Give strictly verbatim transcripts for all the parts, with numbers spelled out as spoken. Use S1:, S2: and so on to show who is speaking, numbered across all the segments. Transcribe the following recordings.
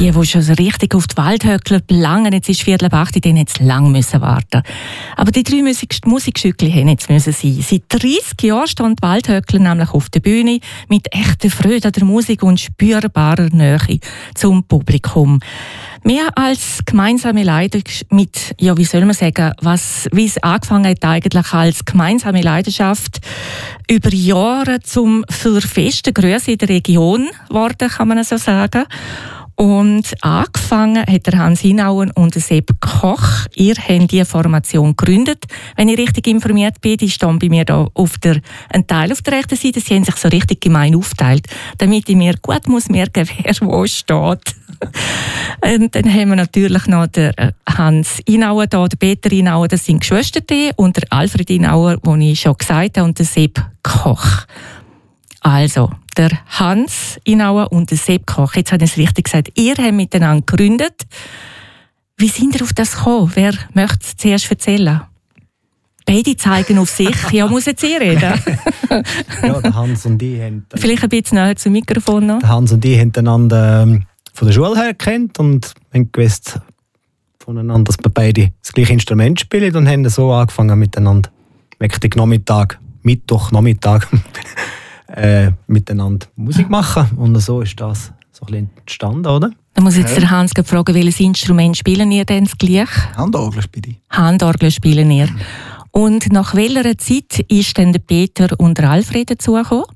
S1: Die, die schon so richtig auf die Waldhöckler belangen, jetzt ist Viertel ab acht, denen jetzt lang müssen warten. Aber die drei Musik- Musikstückchen hätten jetzt müssen sein. Seit dreissig Jahren stehen die Waldhöckler nämlich auf der Bühne mit echter Freude an der Musik und spürbarer Nähe zum Publikum. Mehr als gemeinsame Leidenschaft mit, ja, wie soll man sagen, was, wie es angefangen hat eigentlich als gemeinsame Leidenschaft über Jahre zum für feste Größe in der Region geworden, kann man so sagen. Und angefangen hat der Hans Inauen und der Sepp Koch. Ihr habt diese Formation gegründet. Wenn ich richtig informiert bin, die stehen bei mir da auf der, ein Teil auf der rechten Seite. Sie haben sich so richtig gemein aufgeteilt, damit ich mir gut muss merken, wer wo steht. Und dann haben wir natürlich noch den Hans Inauer da, der Peter Inauer, das sind Geschwister, und der Alfred Inauer, den ich schon gesagt habe, und der Sepp Koch. Also, der Hans Inauer und der Sepp Koch, jetzt habe ich es richtig gesagt, ihr habt miteinander gegründet. Wie sind ihr auf das gekommen? Wer möchte es zuerst erzählen? Beide zeigen auf sich. Ja, muss jetzt ich reden?
S2: Ja, der Hans und ich haben...
S1: Vielleicht ein bisschen näher zum Mikrofon noch.
S2: Der Hans und ich haben einander ähm, von der Schule her gekannt und haben gewusst voneinander, dass wir beide das gleiche Instrument spielen und haben so angefangen miteinander. Wirklich Nachmittag, Mittwoch, Nachmittag äh, miteinander Musik machen. Und so ist das so ein bisschen entstanden, oder?
S1: Da muss jetzt ja. der Hans fragen, welches Instrument spielen ihr denn gleich?
S3: Handorgel spiele ich.
S1: Handorgel spielen ihr. Mhm. Und nach welcher Zeit ist denn der Peter und der Alfred dazugekommen?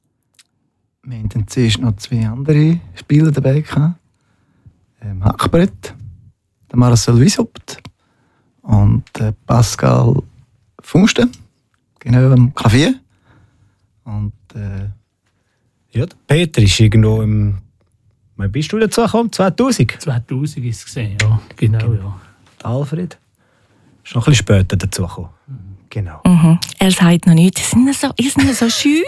S3: Wir hatten dann zuerst noch zwei andere Spieler dabei gehabt. Ähm, Hackbrett, der Marcel Wiesupt und der Pascal Funsten, genau am Klavier. Und äh,
S2: ja, der Peter ist irgendwo im... Wann bist du dazu gekommen? zweitausend?
S4: zweitausend ist es gesehen, ja. Genau, okay. Ja.
S2: Der Alfred ist noch ein bisschen später dazu gekommen. Mhm. Genau.
S1: Mhm. Er sagt noch nichts. Sie sind so, sind so schüch.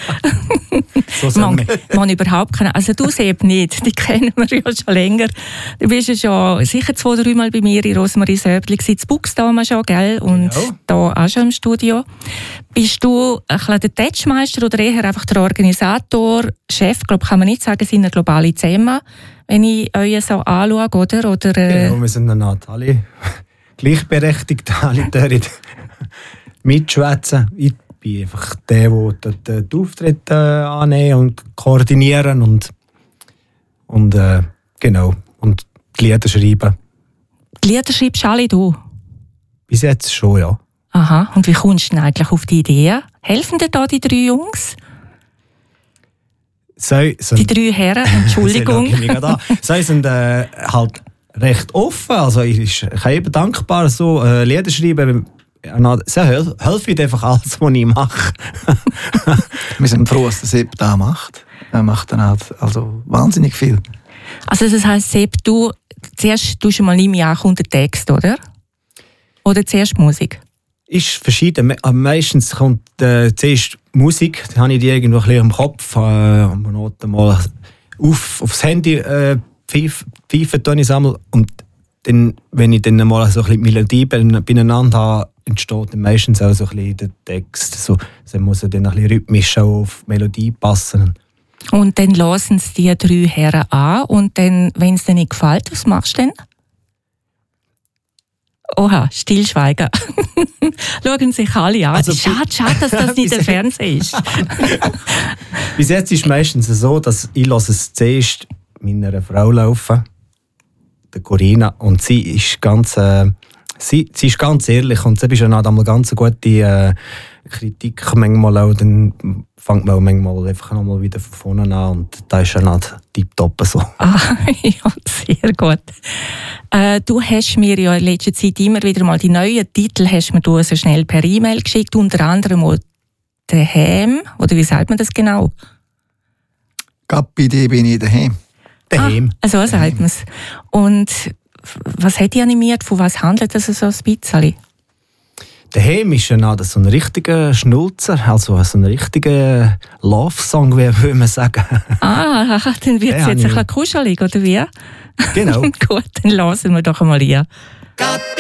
S2: So
S1: man, man überhaupt keine. Also du Sepp nicht. Die kennen wir ja schon länger. Du bist ja schon sicher zwei, drei Mal bei mir in Rosmarie Söbli gewesen. Das Buchsdame schon, gell? Und genau. Da auch schon im Studio. Bist du ein bisschen der Touchmeister oder eher einfach der Organisator, Chef? Ich glaube, kann man nicht sagen, sind eine globale Thema, wenn ich euch so anschaue, oder? oder äh...
S2: Genau, wir sind dann alle gleichberechtigt, alle dürfen mitschwätzen. Ich bin einfach der, der die Auftritte äh, annehmen und koordinieren und, und äh, genau, und die Lieder schreiben.
S1: Die Lieder schreibst alle du?
S2: Bis jetzt schon, ja.
S1: Aha, und wie kommst du denn eigentlich auf die Idee? Helfen dir da die drei Jungs?
S2: So, so
S1: die drei Herren, Entschuldigung.
S2: Sie sind äh, halt recht offen. Also ich, ich bin eben dankbar, so äh, Lieder schreiben. Sie helfen einfach alles, was ich mache.
S3: Wir sind froh, dass der Sepp das macht. Er macht dann halt also wahnsinnig viel.
S1: Also das heisst, Sepp, du zuerst tust du mal nicht mehr an den Text, oder? Oder zuerst Musik?
S2: Ist verschieden. Meistens kommt äh, zuerst Musik, dann habe ich die irgendwo ein bisschen im Kopf, äh, mal auf, aufs Handy äh, pfeifen, sammeln und dann, wenn ich dann mal so ein bisschen Melodie beieinander habe, entsteht dann meistens auch so ein bisschen der Text. So, so muss er dann ein bisschen rhythmisch auch auf die Melodie passen.
S1: Und dann hören sie die drei Herren an und dann, wenn es dir nicht gefällt, was machst du denn? Oha, Stillschweigen. Schauen sich alle an. Also, schade, schade, dass das nicht der Fernseher ist.
S2: Bis jetzt ist es meistens so, dass ich es zuerst meiner Frau laufen, der Corinna, und sie ist ganz, äh, sie, sie ist ganz ehrlich und sie ist ja einmal ganz gute äh, Kritik manchmal auch, dann fängt man auch manchmal einfach noch mal wieder von vorne an und da ist ja nicht tipptopp so.
S1: Ah, ja, sehr gut. Äh, du hast mir ja in letzter Zeit immer wieder mal die neuen Titel hast mir du so schnell per E-Mail geschickt, unter anderem auch «Daheim», oder wie sagt man das genau?
S3: «Gappi, die bin ich daheim».
S2: Daheim.
S1: Ah, so sagt man es. Und was hat die animiert? Von was handelt das so ein bisschen?
S2: Daheim ist ja so ein richtiger Schnulzer, also so ein richtiger Love-Song, wie würde man sagen.
S1: Ah, dann wird es jetzt ein bisschen kuschelig, oder wie?
S2: Genau.
S1: Gut, dann lassen wir doch einmal hier.